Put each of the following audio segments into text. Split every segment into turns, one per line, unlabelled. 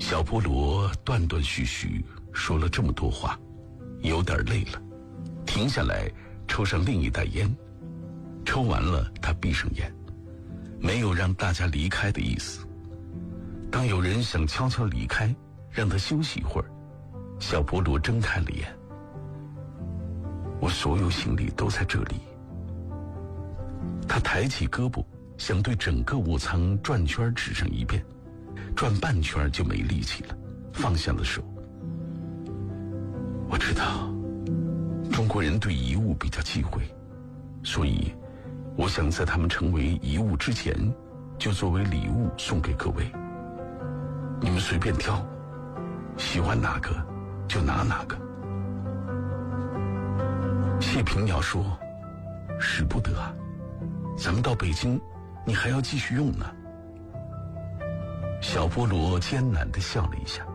小菠萝断断续续说了这么多话，有点累了，停下来抽上另一袋烟。抽完了，他闭上眼，没有让大家离开的意思。当有人想悄悄离开，让他休息一会儿，小菠萝睁开了眼。我所有行李都在这里。他抬起胳膊，想对整个卧舱转圈指上一遍，转半圈就没力气了，放下了手。我知道中国人对遗物比较忌讳，所以我想在他们成为遗物之前，就作为礼物送给各位。你们随便挑，喜欢哪个就拿哪个。谢平遥说，使不得啊，咱们到北京你还要继续用呢。小菠萝艰难地笑了一下，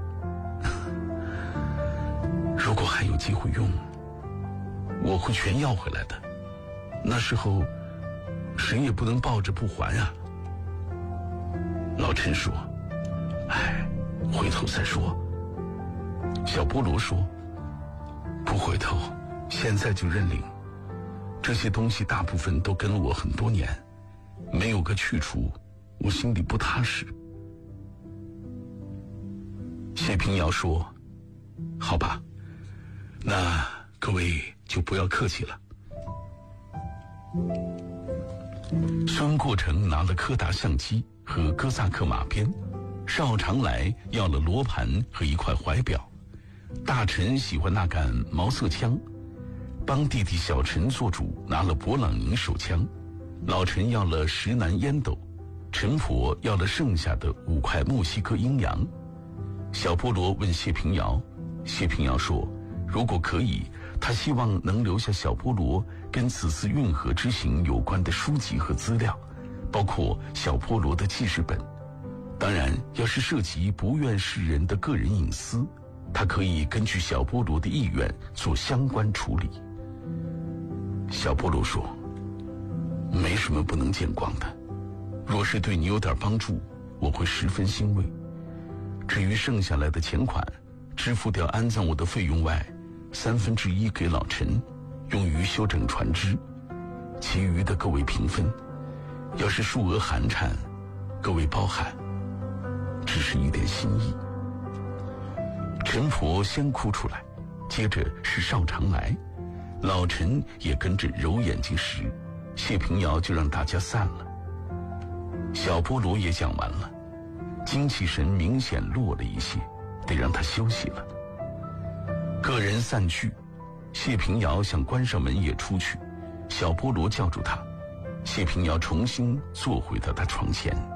如果还有机会用，我会全要回来的，那时候谁也不能抱着不还啊。老陈说，回头再说。小菠萝说，不回头，现在就认领。这些东西大部分都跟了我很多年，没有个去处，我心里不踏实。谢平遥说，好吧，那各位就不要客气了。孙过成拿了柯达相机和哥萨克马鞭，邵长来要了罗盘和一块怀表，大臣喜欢那杆毛瑟枪，帮弟弟小陈做主拿了勃朗宁手枪，老陈要了石楠烟斗，陈婆要了剩下的5块墨西哥鹰洋。小菠萝问谢平遥，谢平遥说，如果可以，他希望能留下小菠萝跟此次运河之行有关的书籍和资料，包括小菠萝的记事本。当然，要是涉及不愿示人的个人隐私，他可以根据小菠萝的意愿做相关处理。小菠萝说，没什么不能见光的，若是对你有点帮助，我会十分欣慰。至于剩下来的钱款，支付掉安葬我的费用外，1/3给老陈，用于修整船只，其余的各位平分。要是数额寒碜，各位包涵，只是一点心意。陈婆先哭出来，接着是邵长来，老陈也跟着揉眼睛时，谢平遥就让大家散了。小菠萝也讲完了，精气神明显弱了一些，得让他休息了。个人散去，谢平遥想关上门也出去，小菠萝叫住他，谢平遥重新坐回到他床前。